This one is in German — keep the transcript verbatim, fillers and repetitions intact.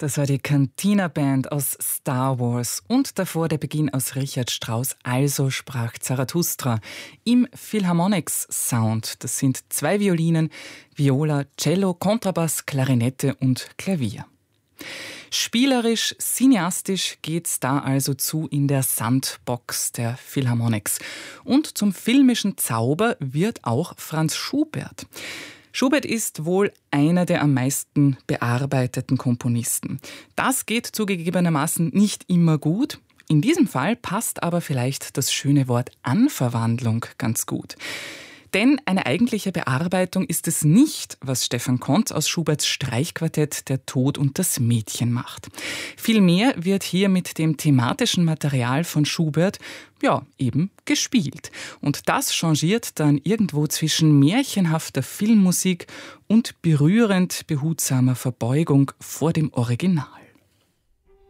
Das war die Cantina Band aus Star Wars und davor der Beginn aus Richard Strauss Also sprach Zarathustra im Philharmonics Sound. Das sind zwei Violinen, Viola, Cello, Kontrabass, Klarinette und Klavier. Spielerisch, cineastisch geht's da also zu in der Sandbox der Philharmonics. Und zum filmischen Zauber wird auch Franz Schubert. Schubert ist wohl einer der am meisten bearbeiteten Komponisten. Das geht zugegebenermaßen nicht immer gut. In diesem Fall passt aber vielleicht das schöne Wort Anverwandlung ganz gut. Denn eine eigentliche Bearbeitung ist es nicht, was Stefan Kontz aus Schuberts Streichquartett Der Tod und das Mädchen macht. Vielmehr wird hier mit dem thematischen Material von Schubert, ja, eben gespielt. Und das changiert dann irgendwo zwischen märchenhafter Filmmusik und berührend behutsamer Verbeugung vor dem Original.